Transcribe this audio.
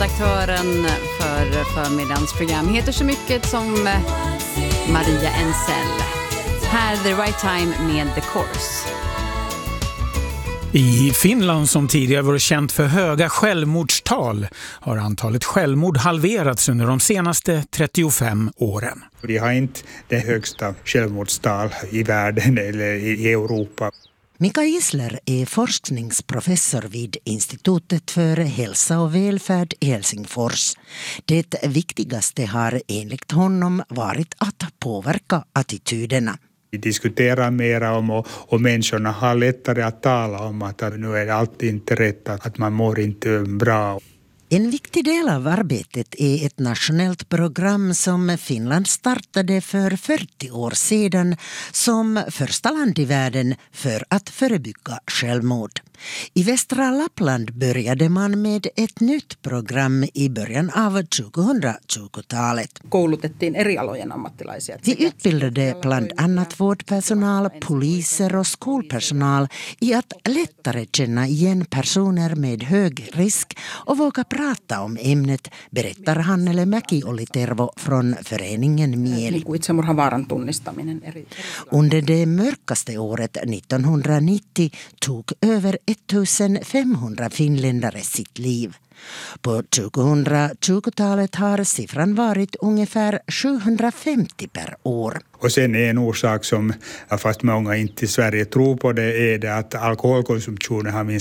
redaktören för förmiddagens program heter så mycket som Maria Ensell. Här The Right Time med The Course. I Finland, som tidigare var känt för höga självmordstal, har antalet självmord halverats under de senaste 35 åren. Vi har inte det högsta självmordstal i världen eller i Europa. Mika Isler är forskningsprofessor vid Institutet för hälsa och välfärd i Helsingfors. Det viktigaste har enligt honom varit att påverka attityderna. Vi diskuterar mera om och människorna har lättare att tala om att nu är allt inte rätt, att man mår inte bra. En viktig del av arbetet är ett nationellt program som Finland startade för 40 år sedan som första land i världen för att förebygga självmord. I västra Lappland började man med ett nytt program i början av 2020-talet. Koulutettiin eri alojen ammattilaisia. Vi utbildade bland annat vårdpersonal, poliser och skolpersonal i att lättare känna igen personer med hög risk och våga prata om ämnet, berättar Hannele Mäki-Olitervo från föreningen Mieli. Itsemurhavaaran tunnistaminen eri. Under det mörkaste året 1990 tog över 1500 finländare sitt liv. På 2020-talet har siffran varit ungefär 750 per år. Och sen är en orsak som, fast många inte i Sverige tror på det, är det att alkoholkonsumtionen har minskat.